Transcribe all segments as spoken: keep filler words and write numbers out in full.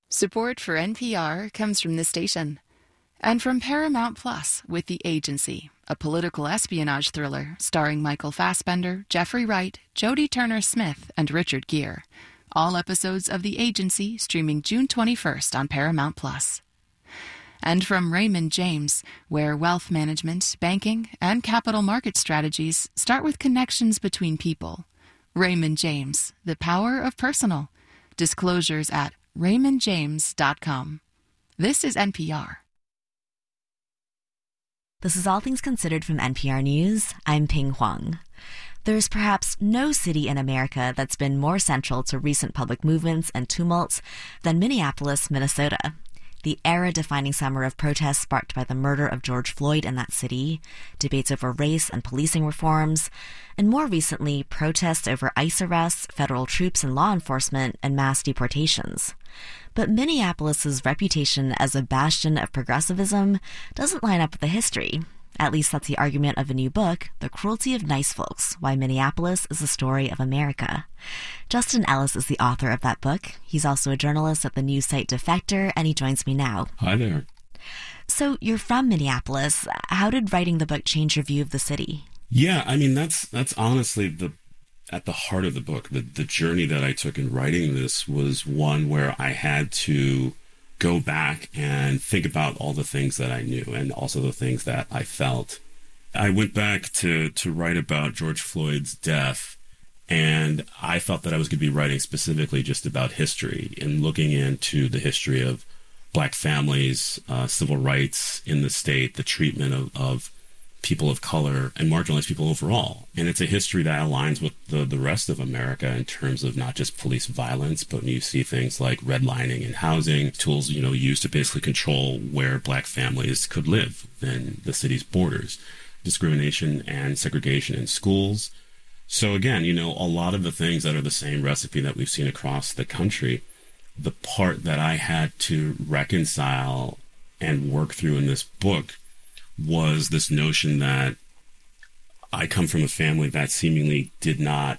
Support for N P R comes from this station and from Paramount Plus with The Agency, a political espionage thriller starring Michael Fassbender, Jeffrey Wright, Jodie Turner-Smith, and Richard Gere. All episodes of The Agency streaming June twenty-first on Paramount Plus. And from Raymond James, where wealth management, banking, and capital market strategies start with connections between people. Raymond James, the power of personal. Disclosures at raymond james dot com. This is N P R. This is All Things Considered from N P R News. I'm Ping Huang. There's perhaps no city in America that's been more central to recent public movements and tumults than Minneapolis, Minnesota. The era-defining summer of protests sparked by the murder of George Floyd in that city, debates over race and policing reforms, and more recently, protests over ICE arrests, federal troops and law enforcement, and mass deportations. But Minneapolis's reputation as a bastion of progressivism doesn't line up with the history. At least that's the argument of a new book, The Cruelty of Nice Folks, Why Minneapolis is the Story of America. Justin Ellis is the author of that book. He's also a journalist at the news site Defector, and he joins me now. Hi there. So you're from Minneapolis. How did writing the book change your view of the city? Yeah, I mean, that's that's honestly the at the heart of the book. The, the journey that I took in writing this was one where I had to go back and think about all the things that I knew and also the things that I felt. I went back to, to write about George Floyd's death, and I felt that I was going to be writing specifically just about history and looking into the history of Black families, uh, civil rights in the state, the treatment of, of people of color and marginalized people overall. And it's a history that aligns with the, the rest of America in terms of not just police violence, but you see things like redlining in housing, tools, you know, used to basically control where Black families could live in the city's borders, discrimination and segregation in schools. So again, you know, a lot of the things that are the same recipe that we've seen across the country, the part that I had to reconcile and work through in this book was this notion that I come from a family that seemingly did not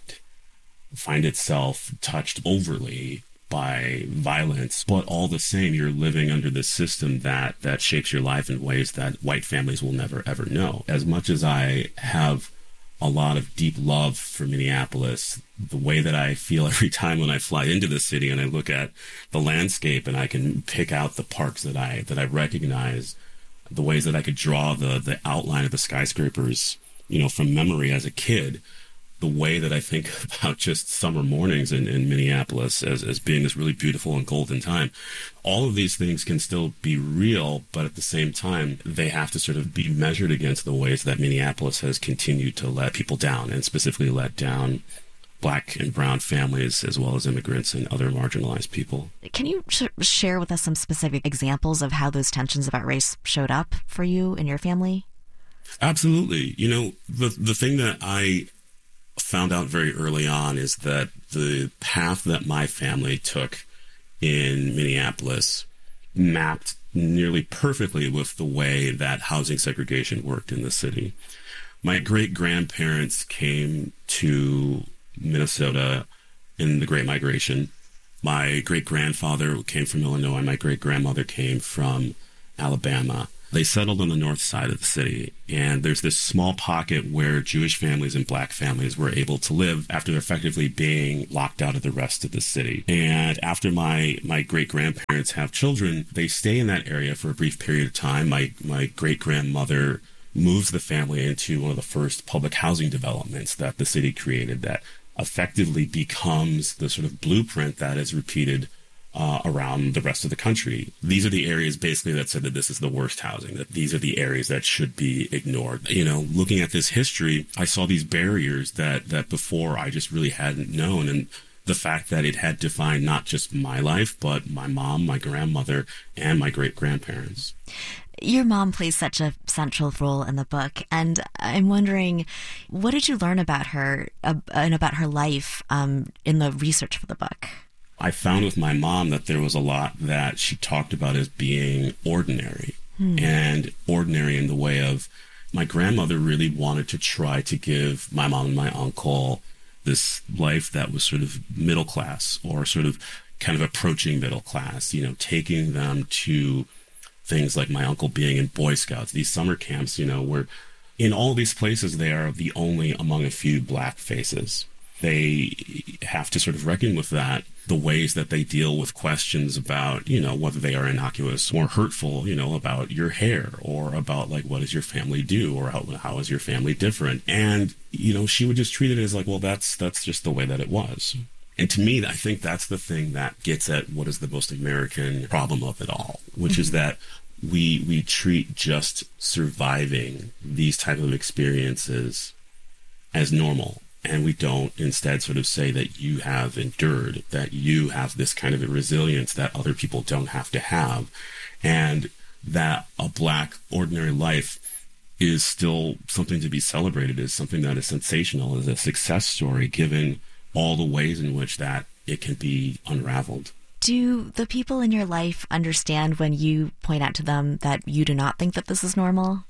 find itself touched overly by violence, but all the same, you're living under this system that, that shapes your life in ways that white families will never, ever know. As much as I have a lot of deep love for Minneapolis, the way that I feel every time when I fly into the city and I look at the landscape and I can pick out the parks that I, that I recognize, the ways that I could draw the the outline of the skyscrapers, you know, from memory as a kid, the way that I think about just summer mornings in, in Minneapolis as, as being this really beautiful and golden time. All of these things can still be real, but at the same time, they have to sort of be measured against the ways that Minneapolis has continued to let people down, and specifically let down Black and brown families, as well as immigrants and other marginalized people. Can you sh- share with us some specific examples of how those tensions about race showed up for you and your family? Absolutely. You know, the the thing that I found out very early on is that the path that my family took in Minneapolis mapped nearly perfectly with the way that housing segregation worked in the city. My great-grandparents came to Minnesota in the Great Migration. My great-grandfather came from Illinois. My great-grandmother came from Alabama. They settled on the north side of the city, and there's this small pocket where Jewish families and Black families were able to live after effectively being locked out of the rest of the city. And after my, my great-grandparents have children, they stay in that area for a brief period of time. My, my great-grandmother moves the family into one of the first public housing developments that the city created that effectively becomes the sort of blueprint that is repeated uh, around the rest of the country. These are the areas basically that said that this is the worst housing, that these are the areas that should be ignored. You know, looking at this history, I saw these barriers that, that before I just really hadn't known. And the fact that it had defined not just my life, but my mom, my grandmother, and my great-grandparents. Your mom plays such a central role in the book, and I'm wondering, what did you learn about her uh, and about her life um, in the research for the book? I found with my mom that there was a lot that she talked about as being ordinary, hmm. and ordinary in the way of my grandmother really wanted to try to give my mom and my uncle this life that was sort of middle class or sort of kind of approaching middle class, you know, taking them to things like my uncle being in Boy Scouts, these summer camps, you know, where in all these places they are the only among a few black faces. They have to sort of reckon with that, the ways that they deal with questions about, you know, whether they are innocuous or hurtful, you know, about your hair or about like, what does your family do or how, how is your family different? And, you know, she would just treat it as like, well, that's, that's just the way that it was. And to me, I think that's the thing that gets at what is the most American problem of it all, which mm-hmm. is that we, we treat just surviving these type of experiences as normal. And we don't instead sort of say that you have endured, that you have this kind of a resilience that other people don't have to have, and that a black ordinary life is still something to be celebrated, is something that is sensational, is a success story, given all the ways in which that it can be unraveled. Do the people in your life understand when you point out to them that you do not think that this is normal?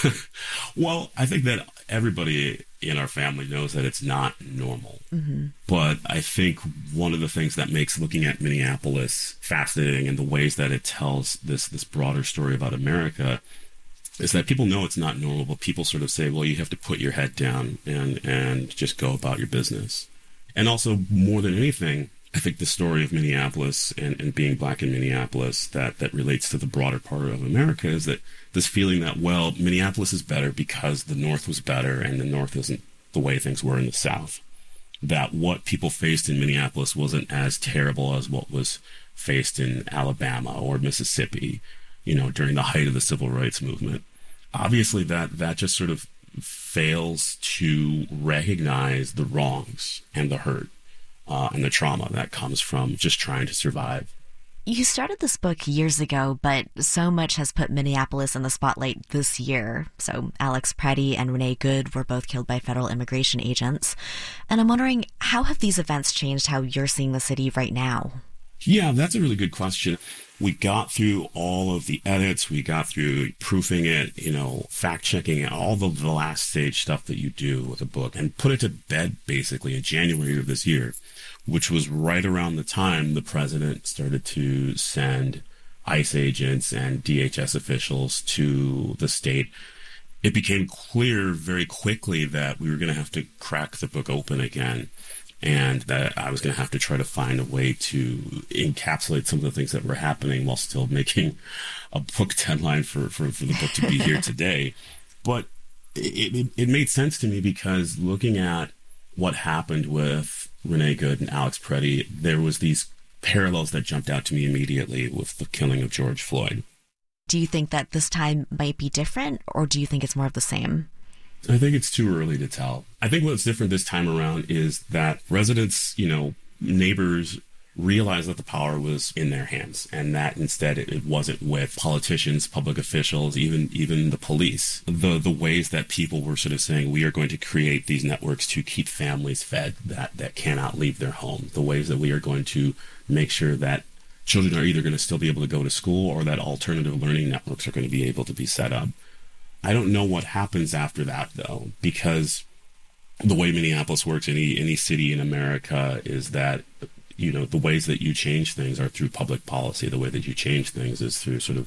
Well, I think that everybody in our family knows that it's not normal. Mm-hmm. But I think one of the things that makes looking at Minneapolis fascinating and the ways that it tells this this broader story about America is that people know it's not normal, but people sort of say, well, you have to put your head down and, and just go about your business. And also, more than anything, I think the story of Minneapolis and, and being black in Minneapolis that, that relates to the broader part of America is that this feeling that, well, Minneapolis is better because the North was better and the North isn't the way things were in the South. That what people faced in Minneapolis wasn't as terrible as what was faced in Alabama or Mississippi, you know, during the height of the civil rights movement. Obviously, that, that just sort of fails to recognize the wrongs and the hurt. Uh, and the trauma that comes from just trying to survive. You started this book years ago, but so much has put Minneapolis in the spotlight this year. So Alex Preddy and Renee Good were both killed by federal immigration agents. And I'm wondering, how have these events changed how you're seeing the city right now? Yeah, that's a really good question. We got through all of the edits. We got through proofing it, you know, fact-checking it, all the, the last stage stuff that you do with a book, and put it to bed, basically, in January of this year, which was right around the time the president started to send ICE agents and D H S officials to the state. It became clear very quickly that we were going to have to crack the book open again, and that I was going to have to try to find a way to encapsulate some of the things that were happening while still making a book deadline for, for, for the book to be here today. But it, it, it made sense to me because looking at what happened with Renee Good and Alex Preddy, there was these parallels that jumped out to me immediately with the killing of George Floyd. Do you think that this time might be different, or do you think it's more of the same? I think it's too early to tell. I think what's different this time around is that residents, you know, neighbors realized that the power was in their hands, and that instead it, it wasn't with politicians, public officials, even even the police. The the ways that people were sort of saying, we are going to create these networks to keep families fed that, that cannot leave their home. The ways that we are going to make sure that children are either going to still be able to go to school or that alternative learning networks are going to be able to be set up. I don't know what happens after that, though, because the way Minneapolis works, any any city in America, is that, you know, the ways that you change things are through public policy. The way that you change things is through sort of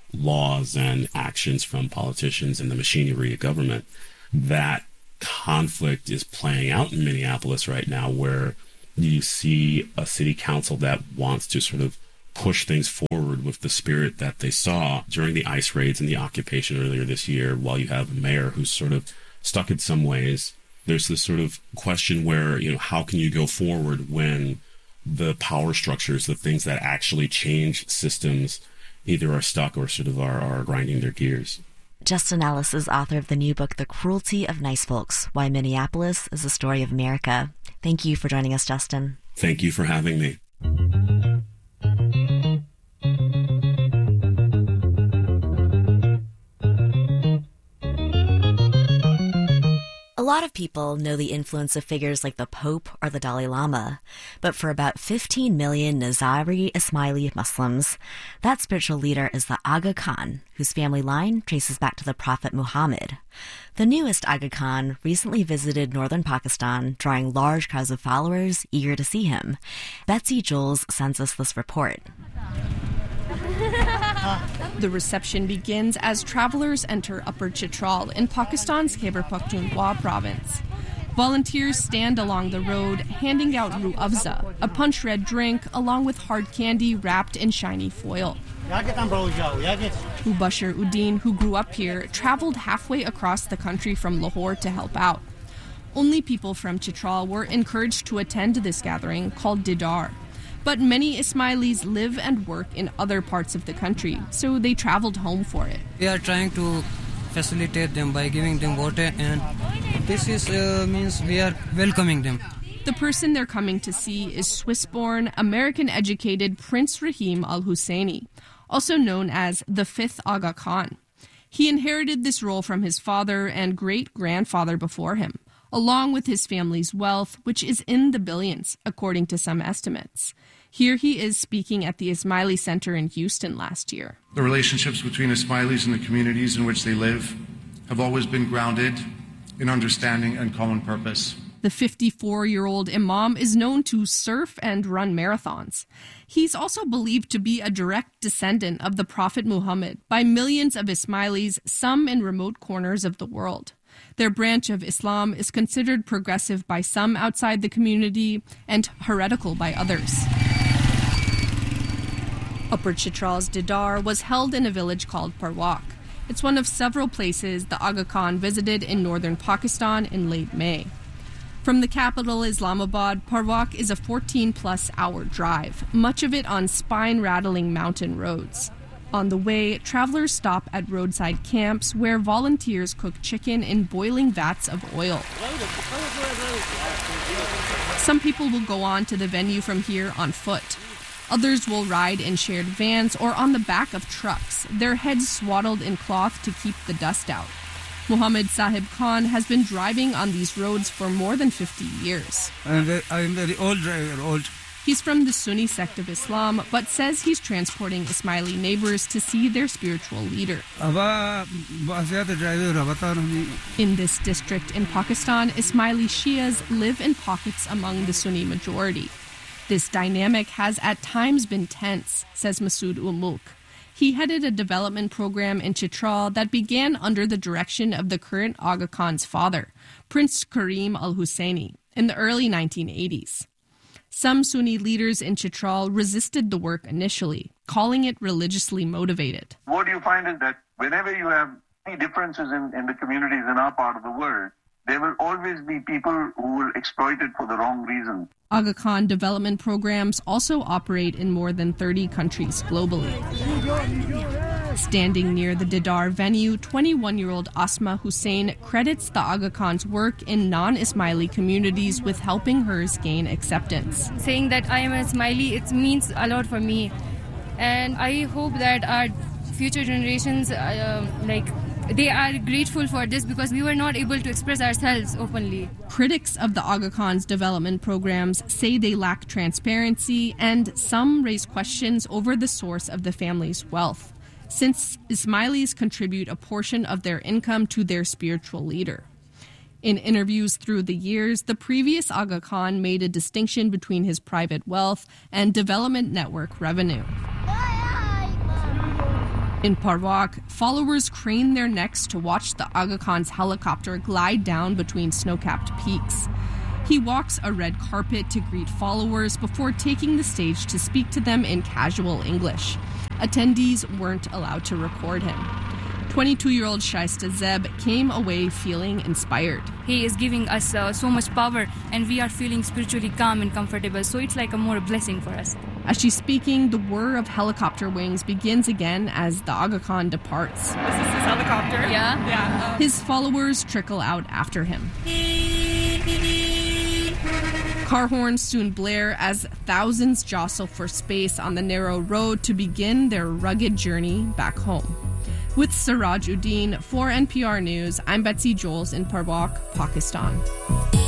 laws and actions from politicians and the machinery of government. That conflict is playing out in Minneapolis right now, where you see a city council that wants to sort of push things forward with the spirit that they saw during the ICE raids and the occupation earlier this year, while you have a mayor who's sort of stuck in some ways. There's this sort of question where, you know, how can you go forward when the power structures, the things that actually change systems, either are stuck or sort of are, are grinding their gears? Justin Ellis is author of the new book, The Cruelty of Nice Folks, Why Minneapolis is a Story of America. Thank you for joining us, Justin. Thank you for having me. A lot of people know the influence of figures like the Pope or the Dalai Lama, but for about fifteen million Nizari Ismaili Muslims, that spiritual leader is the Aga Khan, whose family line traces back to the Prophet Muhammad. The newest Aga Khan recently visited northern Pakistan, drawing large crowds of followers eager to see him. Betsy Jules sends us this report. The reception begins as travelers enter Upper Chitral in Pakistan's Khyber Pakhtunkhwa province. Volunteers stand along the road handing out Roo Afza, a punch-red drink, along with hard candy wrapped in shiny foil. Mubashir Uddin, who grew up here, traveled halfway across the country from Lahore to help out. Only people from Chitral were encouraged to attend this gathering called Didar. But many Ismailis live and work in other parts of the country, so they traveled home for it. We are trying to facilitate them by giving them water, and this is uh, means we are welcoming them. The person they're coming to see is Swiss-born, American-educated Prince Rahim Al Husseini, also known as the fifth Aga Khan. He inherited this role from his father and great-grandfather before him, along with his family's wealth, which is in the billions, according to some estimates. Here he is speaking at the Ismaili Center in Houston last year. The relationships between Ismailis and the communities in which they live have always been grounded in understanding and common purpose. The fifty-four-year-old Imam is known to surf and run marathons. He's also believed to be a direct descendant of the Prophet Muhammad by millions of Ismailis, some in remote corners of the world. Their branch of Islam is considered progressive by some outside the community and heretical by others. Upper Chitral's Didar was held in a village called Parwak. It's one of several places the Aga Khan visited in northern Pakistan in late May. From the capital, Islamabad, Parwak is a fourteen-plus hour drive, much of it on spine-rattling mountain roads. On the way, travelers stop at roadside camps where volunteers cook chicken in boiling vats of oil. Some people will go on to the venue from here on foot. Others will ride in shared vans or on the back of trucks, their heads swaddled in cloth to keep the dust out. Muhammad Sahib Khan has been driving on these roads for more than fifty years. I'm very, I'm very old driver, old. He's from the Sunni sect of Islam, but says he's transporting Ismaili neighbors to see their spiritual leader. In this district in Pakistan, Ismaili Shias live in pockets among the Sunni majority. This dynamic has at times been tense, says Masood ul Mulk. He headed a development program in Chitral that began under the direction of the current Aga Khan's father, Prince Karim Al Husseini, in the early nineteen eighties. Some Sunni leaders in Chitral resisted the work initially, calling it religiously motivated. What you find is that whenever you have any differences in, in the communities in our part of the world, there will always be people who will exploit it for the wrong reason. Aga Khan development programs also operate in more than thirty countries globally. Standing near the Didar venue, twenty-one-year-old Asma Hussein credits the Aga Khan's work in non-Ismaili communities with helping hers gain acceptance. Saying that I am an Ismaili, it means a lot for me. And I hope that our future generations, uh, like, they are grateful for this because we were not able to express ourselves openly. Critics of the Aga Khan's development programs say they lack transparency, and some raise questions over the source of the family's wealth, since Ismailis contribute a portion of their income to their spiritual leader. In interviews through the years, the previous Aga Khan made a distinction between his private wealth and development network revenue. In Parwak, followers crane their necks to watch the Aga Khan's helicopter glide down between snow-capped peaks. He walks a red carpet to greet followers before taking the stage to speak to them in casual English. Attendees weren't allowed to record him. twenty-two-year-old Shaista Zeb came away feeling inspired. He is giving us uh, so much power, and we are feeling spiritually calm and comfortable, so it's like a more blessing for us. As she's speaking, the whir of helicopter wings begins again as the Aga Khan departs. Is this his helicopter? Yeah. yeah. His followers trickle out after him. Car horns soon blare as thousands jostle for space on the narrow road to begin their rugged journey back home. With Sirajuddin for N P R News, I'm Betsy Jules in Parbak, Pakistan.